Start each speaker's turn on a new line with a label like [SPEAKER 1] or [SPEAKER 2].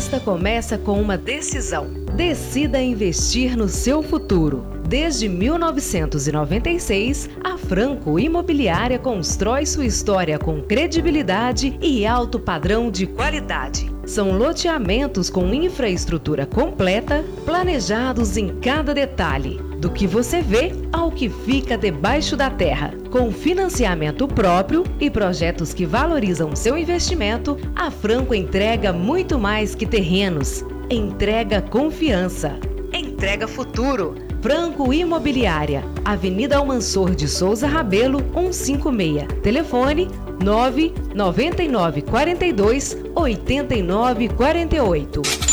[SPEAKER 1] conquista começa com uma decisão. Decida investir no seu futuro. Desde 1996, a Franco Imobiliária constrói sua história com credibilidade e alto padrão de qualidade. São loteamentos com infraestrutura completa, planejados em cada detalhe, do que você vê ao que fica debaixo da terra. Com financiamento próprio e projetos que valorizam seu investimento, a Franco entrega muito mais que terrenos. Entrega confiança. Entrega futuro. Franco Imobiliária, Avenida Almansor de Souza Rabelo, 156. Telefone 99942 8948.